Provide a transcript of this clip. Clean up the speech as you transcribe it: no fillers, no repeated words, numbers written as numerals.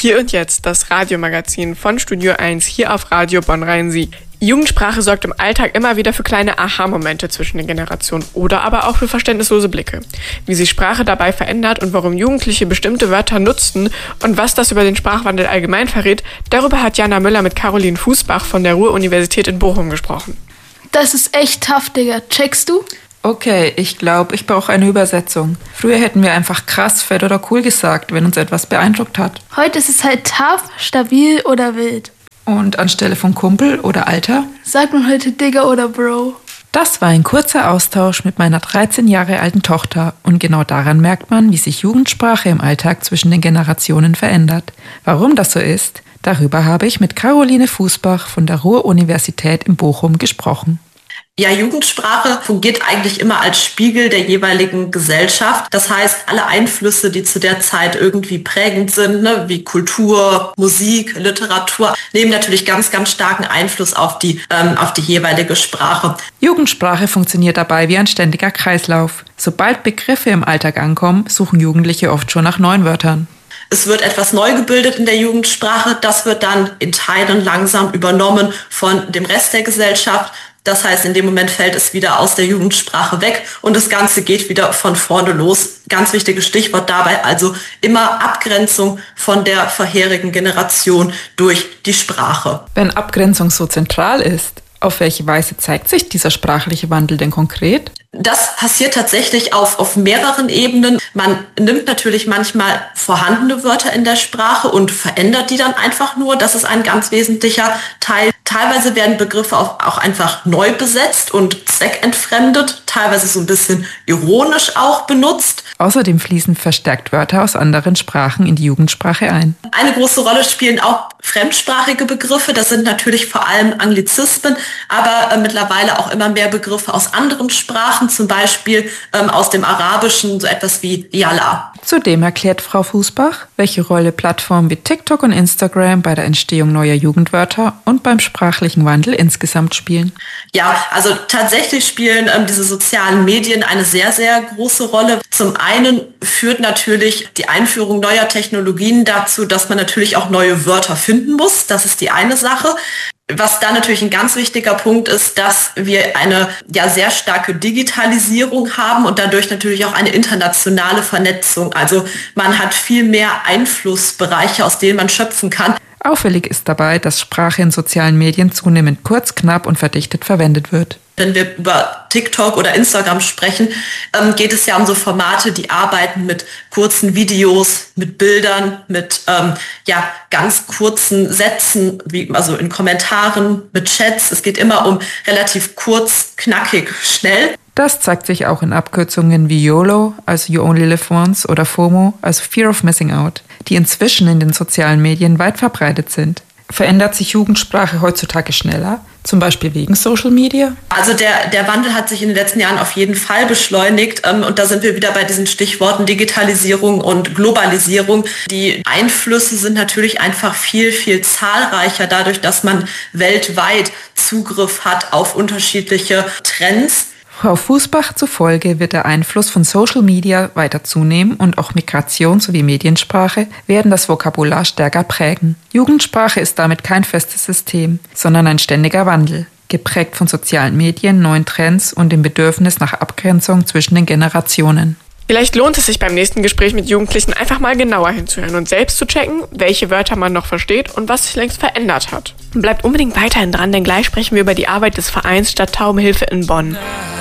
Hier und jetzt das Radiomagazin von Studio 1 hier auf Radio Bonn-Rhein-Sieg. Jugendsprache sorgt im Alltag immer wieder für kleine Aha-Momente zwischen den Generationen oder aber auch für verständnislose Blicke. Wie sich Sprache dabei verändert und warum Jugendliche bestimmte Wörter nutzen und was das über den Sprachwandel allgemein verrät, darüber hat Jana Müller mit Caroline Fußbach von der Ruhr-Universität in Bochum gesprochen. Das ist echt tough, Digga. Checkst du? Okay, ich glaube, ich brauche eine Übersetzung. Früher hätten wir einfach krass, fett oder cool gesagt, wenn uns etwas beeindruckt hat. Heute ist es halt tough, stabil oder wild. Und anstelle von Kumpel oder Alter? Sagt man heute Digga oder Bro? Das war ein kurzer Austausch mit meiner 13 Jahre alten Tochter und genau daran merkt man, wie sich Jugendsprache im Alltag zwischen den Generationen verändert. Warum das so ist, darüber habe ich mit Caroline Fußbach von der Ruhr-Universität in Bochum gesprochen. Ja, Jugendsprache fungiert eigentlich immer als Spiegel der jeweiligen Gesellschaft. Das heißt, alle Einflüsse, die zu der Zeit irgendwie prägend sind, wie Kultur, Musik, Literatur, nehmen natürlich ganz, ganz starken Einfluss auf die jeweilige Sprache. Jugendsprache funktioniert dabei wie ein ständiger Kreislauf. Sobald Begriffe im Alltag ankommen, suchen Jugendliche oft schon nach neuen Wörtern. Es wird etwas neu gebildet in der Jugendsprache. Das wird dann in Teilen langsam übernommen von dem Rest der Gesellschaft. Das heißt, in dem Moment fällt es wieder aus der Jugendsprache weg und das Ganze geht wieder von vorne los. Ganz wichtiges Stichwort dabei, also immer Abgrenzung von der vorherigen Generation durch die Sprache. Wenn Abgrenzung so zentral ist, auf welche Weise zeigt sich dieser sprachliche Wandel denn konkret? Das passiert tatsächlich auf mehreren Ebenen. Man nimmt natürlich manchmal vorhandene Wörter in der Sprache und verändert die dann einfach nur. Das ist ein ganz wesentlicher Teil. Teilweise werden Begriffe auch einfach neu besetzt und zweckentfremdet, teilweise so ein bisschen ironisch auch benutzt. Außerdem fließen verstärkt Wörter aus anderen Sprachen in die Jugendsprache ein. Eine große Rolle spielen auch fremdsprachige Begriffe. Das sind natürlich vor allem Anglizismen, aber mittlerweile auch immer mehr Begriffe aus anderen Sprachen, zum Beispiel aus dem Arabischen, so etwas wie Yalla. Zudem erklärt Frau Fußbach, welche Rolle Plattformen wie TikTok und Instagram bei der Entstehung neuer Jugendwörter und beim sprachlichen Wandel insgesamt spielen. Ja, also tatsächlich spielen diese sozialen Medien eine sehr, sehr große Rolle. Zum einen führt natürlich die Einführung neuer Technologien dazu, dass man natürlich auch neue Wörter finden muss. Das ist die eine Sache. Was da natürlich ein ganz wichtiger Punkt ist, dass wir eine sehr starke Digitalisierung haben und dadurch natürlich auch eine internationale Vernetzung. Also man hat viel mehr Einflussbereiche, aus denen man schöpfen kann. Auffällig ist dabei, dass Sprache in sozialen Medien zunehmend kurz, knapp und verdichtet verwendet wird. Wenn wir über TikTok oder Instagram sprechen, geht es ja um so Formate, die arbeiten mit kurzen Videos, mit Bildern, mit ganz kurzen Sätzen, also in Kommentaren, mit Chats. Es geht immer um relativ kurz, knackig, schnell. Das zeigt sich auch in Abkürzungen wie YOLO, also You Only Live Once, oder FOMO, also Fear of Missing Out, die inzwischen in den sozialen Medien weit verbreitet sind. Verändert sich Jugendsprache heutzutage schneller, zum Beispiel wegen Social Media? Also der Wandel hat sich in den letzten Jahren auf jeden Fall beschleunigt und da sind wir wieder bei diesen Stichworten Digitalisierung und Globalisierung. Die Einflüsse sind natürlich einfach viel, viel zahlreicher, dadurch, dass man weltweit Zugriff hat auf unterschiedliche Trends. Frau Fußbach zufolge wird der Einfluss von Social Media weiter zunehmen und auch Migration sowie Mediensprache werden das Vokabular stärker prägen. Jugendsprache ist damit kein festes System, sondern ein ständiger Wandel, geprägt von sozialen Medien, neuen Trends und dem Bedürfnis nach Abgrenzung zwischen den Generationen. Vielleicht lohnt es sich beim nächsten Gespräch mit Jugendlichen einfach mal genauer hinzuhören und selbst zu checken, welche Wörter man noch versteht und was sich längst verändert hat. Und bleibt unbedingt weiterhin dran, denn gleich sprechen wir über die Arbeit des Vereins Stadttaubenhilfe in Bonn.